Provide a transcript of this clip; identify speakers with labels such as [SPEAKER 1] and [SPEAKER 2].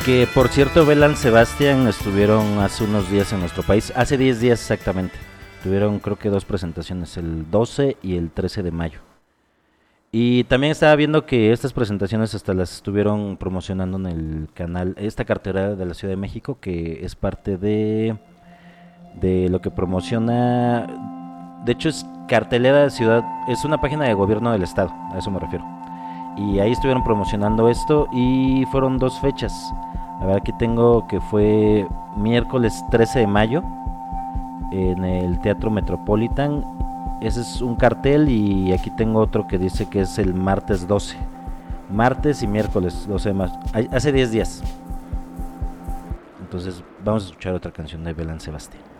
[SPEAKER 1] Que por cierto, Bell Sebastian estuvieron hace unos días en nuestro país, hace 10 días exactamente. Tuvieron creo que dos presentaciones, el 12 y el 13 de mayo. Y también estaba viendo que estas presentaciones hasta las estuvieron promocionando en el canal, esta cartera de la Ciudad de México, que es parte de lo que promociona, de hecho es cartelera de ciudad, es una página de gobierno del estado, a eso me refiero. Y ahí estuvieron promocionando esto y fueron dos fechas. A ver, aquí tengo que fue miércoles 13 de mayo en el Teatro Metropolitan. Ese es un cartel y aquí tengo otro que dice que es el martes 12. Martes y miércoles 12 de mayo. Hace 10 días. Entonces vamos a escuchar otra canción de Bell Sebastián.